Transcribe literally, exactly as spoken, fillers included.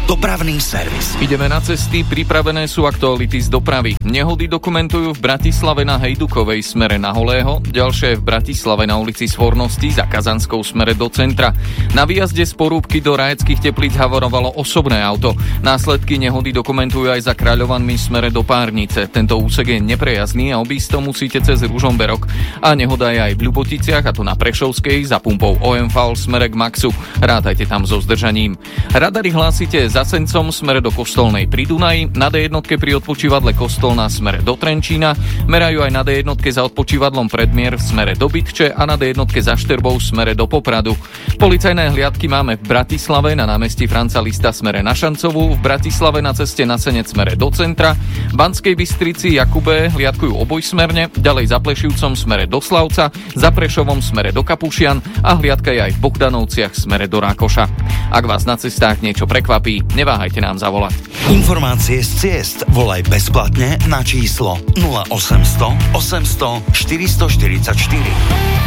Dopravný servis. Ideme na cesty, pripravené sú aktuality z dopravy. Nehody dokumentujú v Bratislave na Hejdukovej smere na Holého, ďalšie v Bratislave na ulici Svornosti za Kazanskou smere do centra. Na výjazde z Porúbky do Rajeckých Teplíc havarovalo osobné auto. Následky nehody dokumentujú aj za Kráľovanmi smere do Párnice. Tento úsek je neprejazdný a obísť to musíte cez Ružomberok. A nehoda je aj v Ľuboticiach, a to na Prešovskej za pumpou ó em vé smere k Maxu. Rátajte tam so zdržaním. Radary hlásite za Sencom smere do Kostolnej pri Dunaji, na dé jednotke pri odpočívadle Kostolná smere do Trenčína, merajú aj na dé jednotke za odpočívadlom Predmier v smere do Bytče a na dé jednotke za Štrbou smere do Popradu. Policajné hliadky máme v Bratislave na námestí Franca Lista smere na Šancovú, v Bratislave na ceste na Senec smere do centra, v Banskej Bystrici Jakube hliadkujú obojsmerne, ďalej za Plešivcom smere do Slavca, za Prešovom smere do Kapušian a hliadka je aj v Bohdanovciach smere do Rákoša. Ak vás na cestách niečo prekvapí, neváhajte nám zavolať. Informácie z ciest volaj bezplatne na číslo nula osem nula nula osem nula nula štyri štyri štyri.